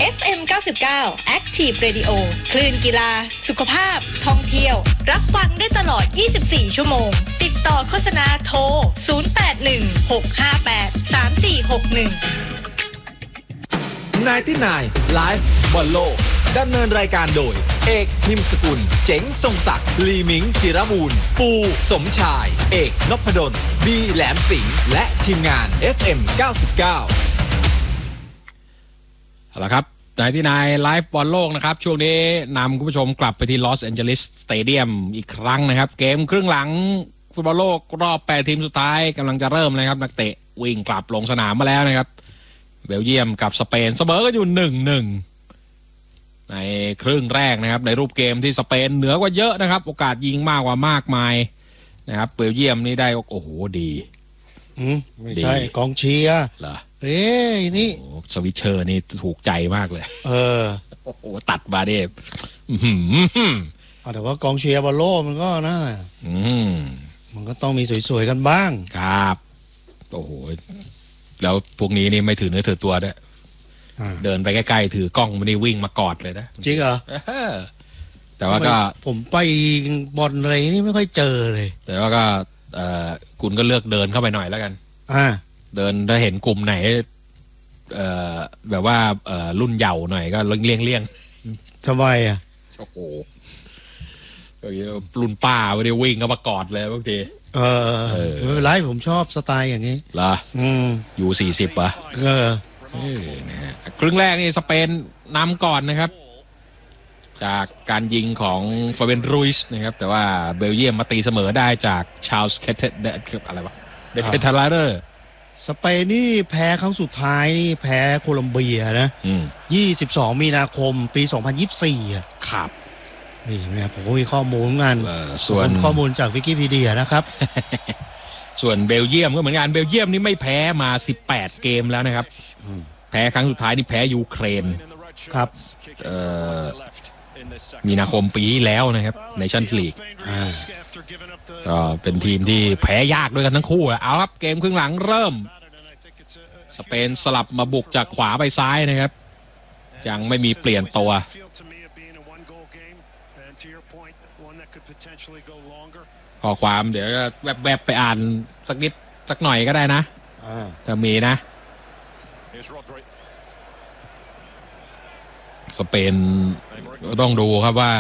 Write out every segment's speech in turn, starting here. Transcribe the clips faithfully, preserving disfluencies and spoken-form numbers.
เอฟ เอ็ม เก้าสิบเก้า Active Radio คลื่นกีฬาสุขภาพท่องเที่ยวรับฟังได้ตลอดยี่สิบสี่ชั่วโมงติดต่อโฆษณาโทรศูนย์ แปด หนึ่ง หก ห้า แปด สาม สี่ หก หนึ่งไนน์ตี้ไนน์ Live บอลโลกดำเนินรายการโดยเอกนิมสกุลเจ๋งทรงศักดิ์ลีมิงจิรมูลปูสมชายเอกนพดลบีแหลมสิงห์และทีมงาน เอฟ เอ็ม เก้าสิบเก้าเอาละครับไนน์ตี้ไนน์ Live บอลโลกนะครับช่วงนี้นำคุณผู้ชมกลับไปที่ลอสแอนเจลิสสเตเดียมอีกครั้งนะครับเกมครึ่งหลังฟุตบอลโลกรอบแปดทีมสุดท้ายกำลังจะเริ่มเลยครับนักเตะวิ่งกลับลงสนามมาแล้วนะครับเบลเยียมกับสเปนเสมอกันอยู่ หนึ่งหนึ่ง ในครึ่งแรกนะครับในรูปเกมที่สเปนเหนือกว่าเยอะนะครับโอกาสยิงมากกว่ามากมายนะครับเบลเยียมนี่ได้โอ้โหดีอืมไม่ใช่กองเชียร์เหรอเอ้ยนี่สวิตเชอร์นี่ถูกใจมากเลยเออโอ้โหตัดมาดิแต่ว่ากองเชียร์บอลโลกมันก็นะอืมมันก็ต้องมีสวยๆกันบ้างครับโอ้โหแล้วพวกนี้นี่ไม่ถือเนื้อถือตัวด้วยเดินไปใกล้ๆถือกล้องมันนี่วิ่งมากอดเลยนะจริงเหรอแต่ว่าก็ผมไปบอลอะไรนี่ไม่ค่อยเจอเลยแต่ว่าก็เอ่อคุณก็เลือกเดินเข้าไปหน่อยแล้วกันอ่าเดินถ้าเห็นกลุ่มไหนเอ่อแบบว่าเอ่อรุ่นเยาว์หน่อยก็เลี่ยงเลี่ยงทำไมอ่ะโอ้โหรุ่นป้าไม่ได้วิ่งก็มากอดเลยบางทีเออไม่เป็นไรผมชอบสไตล์อย่างนี้เหรออืมอยู่สี่สิบป่ะเออครึ่งแรกนี่สเปนนำก่อนนะครับจากการยิงของฟาเบนรูอิสนะครับแต่ว่าเบลเยียมมาตีเสมอได้จากชาร์ลส์เคเทเดอะไรวะเดเททาลาเรอร์สเปนนี่แพ้ครั้งสุดท้ายนี่แพ้โคลอมเบียนะยี่สิบสองมีนาคมปีสองพันยี่สิบสี่อ่ะครับนี่แม่ผมก็มีข้อมูลงานส่วนข้อมูลจากวิกิพีเดียนะครับส่วนเบลเยียมก็เหมือนกันเบลเยียมนี่ไม่แพ้มาสิบแปดเกมแล้วนะครับแพ้ครั้งสุดท้ายนี่แพ้ยูเครนครับมีนาคมปีที่แล้วนะครับในชั่นลีกก็เป็นทีมที่แพ้ยากด้วยกันทั้งคู่เอาครับเกมครึ่งหลังเริ่มสเปนสลับมาบุกจากขวาไปซ้ายนะครับยังไม่มีเปลี่ยนตัวข้อความเดี๋ยวแวบๆไปอ่านสักนิดสักหน่อยก็ได้นะถ้ามีนะสเปนต้องดูครับว่า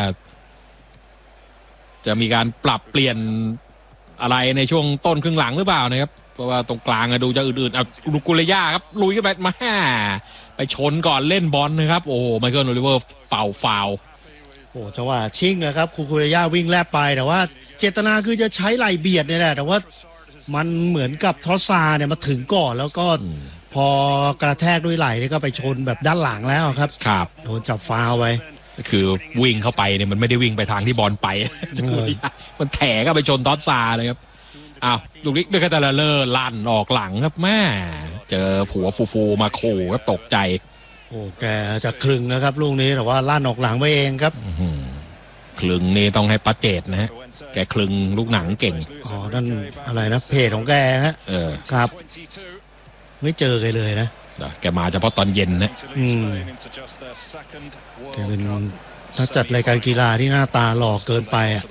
จะมีการปรับเปลี่ยนอะไรในช่วงต้นครึ่งหลังหรือเปล่านะครับเพราะว่าตรงกลางดูจะอื่นๆเอาลูกุเลย่าครับลุยขึ้นไปมาไปชนก่อนเล่นบอลนะครับโอ้ไมเคิลโอลิเวอร์เป่าฟาวโอ้จังหวะชิงนะครับคูคูเรย่าวิ่งแลบไปแต่ว่าเจตนาคือจะใช้ไหล่เบียดนี่แหละแต่ว่ามันเหมือนกับทอสซาเนี่ยมาถึงก่อนแล้วก็พอกระแทกด้วยไหล่นี่ก็ไปชนแบบด้านหลังแล้วครับครับโดนจับฟาวไว้คือวิ่งเข้าไปเนี่ยมันไม่ได้วิ่งไปทางที่บอลไปมันแถก็ไปชนทอสซาเลยครับอ้าวลูกนี้ด้วยกาตาลาเลอร์ลั่นออกหลังครับแม่เจอหัวฟูๆมาขู่ครับตกใจโอ้แกจะคลึงนะครับลูกนี้แต่ว่าลั่นออกหลังไปเองครับคลึงนี่ต้องให้ปัจเจตนะฮะแกคลึงลูกหนังเก่งอ๋อนั่นอะไรนะเพจของแกฮะเออครับไม่เจอแกเลยนะแกมาเฉพาะตอนเย็นนะอืมแกเป็นนักจัดรายการกีฬาที่หน้าตาหล่อเกินไปอ่ะ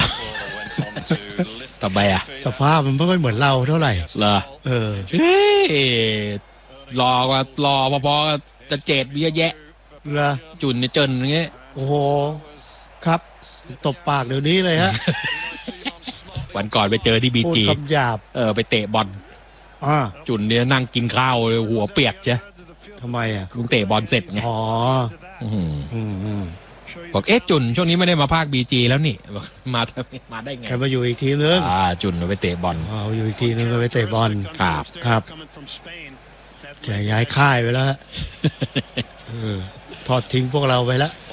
ต่อไปอ่ะสภาพมันไม่ค่อยเหมือนเราเท่าไหร่เหรอเออรอกว่ารอพอๆจะเจ็ดเยอะแยะเหรอจุนเนี่ยเจนอย่างเงี้ยโอ้โหครับตบปากเดี๋ยวนี้เลยฮะวันก่อนไปเจอที่บีจีพูดคำหยาบเออไปเตะบอลจุนเนี่ยนั่งกินข้าวหัวเปียกใช่ทำไมอ่ะลุงเตะบอลเสร็จไงอ๋อบอกเอ๊ะจุนช่วงนี้ไม่ได้มาภาคบีจีแล้วนี่มามาได้ไงแกมาอยู่อีกทีนึงอ่าจุนไปเตะบอลอ๋ออยู่อีกทีนึงก็ไปเตะบอลครับครับแกย้ายค่ายไปแล้วทอดทิ้งพวกเราไปแล้ว